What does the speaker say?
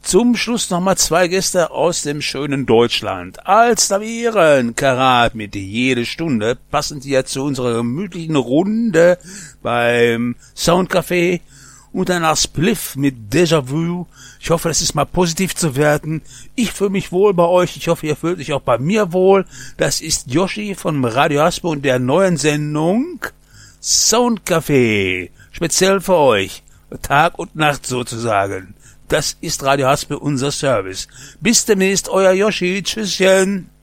Zum Schluss nochmal 2 Gäste aus dem schönen Deutschland. Alstavieren, Karat mit jede Stunde, passend ja zu unserer gemütlichen Runde beim Soundcafé. Und danach Spliff mit Déjà-vu. Ich hoffe, das ist mal positiv zu werten. Ich fühle mich wohl bei euch. Ich hoffe, ihr fühlt euch auch bei mir wohl. Das ist Yoshi von Radio Haspe und der neuen Sendung Soundcafé. Speziell für euch. Tag und Nacht sozusagen. Das ist Radio Haspe, unser Service. Bis demnächst, euer Yoshi. Tschüsschen.